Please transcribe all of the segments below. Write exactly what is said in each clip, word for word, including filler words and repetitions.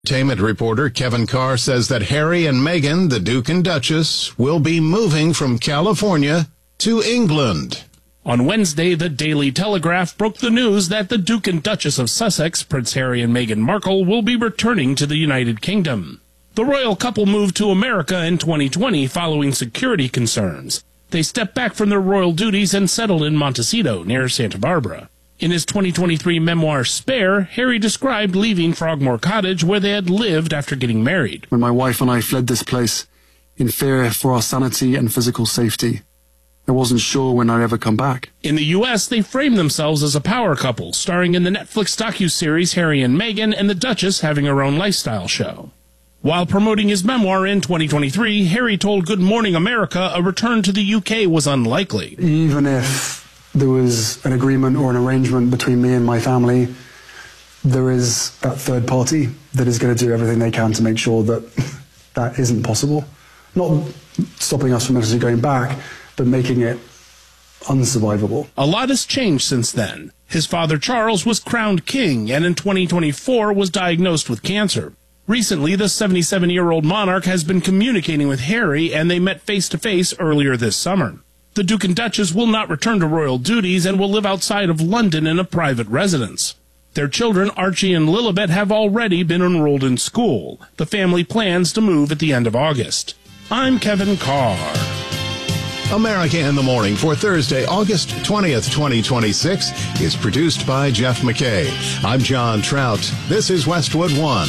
Entertainment reporter Kevin Carr says that Harry and Meghan, the Duke and Duchess, will be moving from California to England. On Wednesday, the Daily Telegraph broke the news that the Duke and Duchess of Sussex, Prince Harry and Meghan Markle, will be returning to the United Kingdom. The royal couple moved to America in twenty twenty following security concerns. They stepped back from their royal duties and settled in Montecito, near Santa Barbara. In his twenty twenty-three memoir, Spare, Harry described leaving Frogmore Cottage, where they had lived after getting married. When my wife and I fled this place in fear for our sanity and physical safety, I wasn't sure when I'd ever come back. In the U S, they framed themselves as a power couple, starring in the Netflix docuseries Harry and Meghan, and the Duchess having her own lifestyle show. While promoting his memoir in twenty twenty-three, Harry told Good Morning America a return to the U K was unlikely. Even if there was an agreement or an arrangement between me and my family, there is that third party that is going to do everything they can to make sure that that isn't possible. Not stopping us from actually going back, but making it unsurvivable. A lot has changed since then. His father Charles was crowned king and in twenty twenty-four was diagnosed with cancer. Recently, the seventy-seven-year-old monarch has been communicating with Harry, and they met face-to-face earlier this summer. The Duke and Duchess will not return to royal duties and will live outside of London in a private residence. Their children, Archie and Lilibet, have already been enrolled in school. The family plans to move at the end of August. I'm Kevin Carr. America in the Morning for Thursday, August twentieth, twenty twenty-six is produced by Jeff McKay. I'm John Trout. This is Westwood One.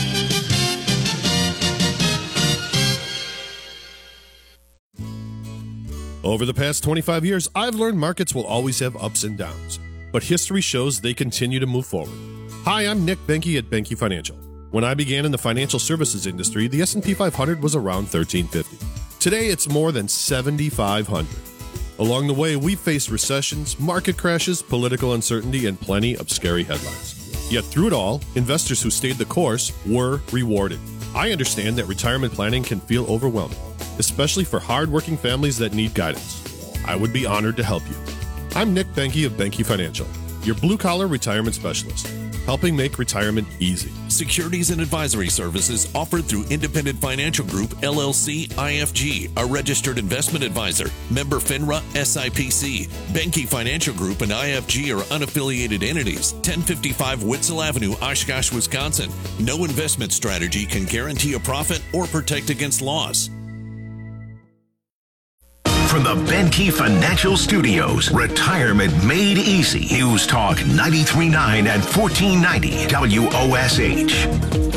Over the past twenty-five years, I've learned markets will always have ups and downs, but history shows they continue to move forward. Hi, I'm Nick Benke at Benke Financial. When I began in the financial services industry, the S and P five hundred was around thirteen fifty. Today, it's more than seventy-five hundred. Along the way, we've faced recessions, market crashes, political uncertainty, and plenty of scary headlines. Yet through it all, investors who stayed the course were rewarded. I understand that retirement planning can feel overwhelming, especially for hard-working families that need guidance. I would be honored to help you. I'm Nick Benke of Benke Financial, your blue-collar retirement specialist, helping make retirement easy. Securities and advisory services offered through Independent Financial Group, L L C, I F G, a registered investment advisor, member FINRA, S I P C. Benke Financial Group and I F G are unaffiliated entities. ten fifty-five Witzel Avenue, Oshkosh, Wisconsin. No investment strategy can guarantee a profit or protect against loss. From the Benke Financial Studios, Retirement Made Easy. News Talk ninety-three point nine and fourteen ninety W O S H.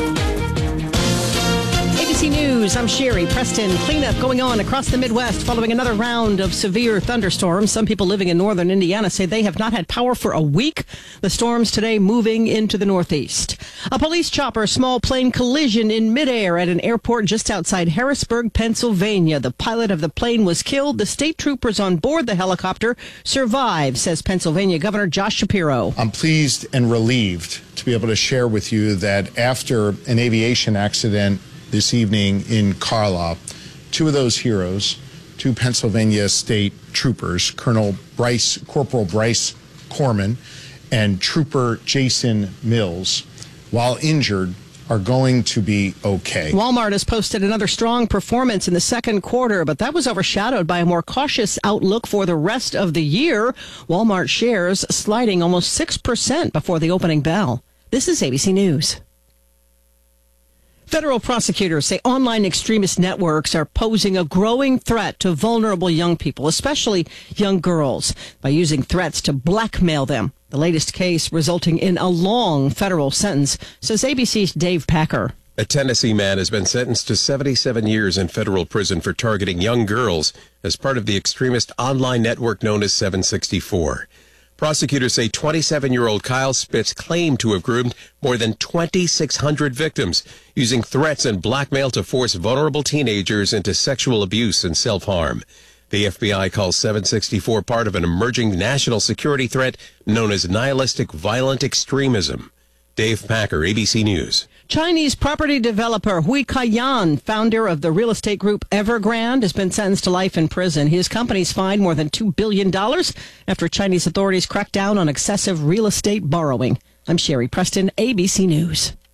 A B C News, I'm Sherry Preston. Cleanup going on across the Midwest following another round of severe thunderstorms. Some people living in northern Indiana say they have not had power for a week. The storms today moving into the Northeast. A police chopper small plane collision in midair at an airport just outside Harrisburg, Pennsylvania. The pilot of the plane was killed. The state troopers on board the helicopter survived, says Pennsylvania Governor Josh Shapiro. I'm pleased and relieved to be able to share with you that after an aviation accident this evening in Carlisle, two of those heroes, two Pennsylvania state troopers, Colonel Bryce, Corporal Bryce Corman and Trooper Jason Mills, while injured, are going to be okay. Walmart has posted another strong performance in the second quarter, but that was overshadowed by a more cautious outlook for the rest of the year. Walmart shares sliding almost six percent before the opening bell. This is A B C News. Federal prosecutors say online extremist networks are posing a growing threat to vulnerable young people, especially young girls, by using threats to blackmail them. The latest case resulting in a long federal sentence, says A B C's Dave Packer. A Tennessee man has been sentenced to seventy-seven years in federal prison for targeting young girls as part of the extremist online network known as seven sixty-four. Prosecutors say twenty-seven-year-old Kyle Spitz claimed to have groomed more than twenty-six hundred victims, using threats and blackmail to force vulnerable teenagers into sexual abuse and self-harm. The F B I calls seven sixty-four part of an emerging national security threat known as nihilistic violent extremism. Dave Packer, A B C News. Chinese property developer Hui Kaiyan, founder of the real estate group Evergrande, has been sentenced to life in prison. His company's fined more than two billion dollars after Chinese authorities cracked down on excessive real estate borrowing. I'm Sherry Preston, A B C News.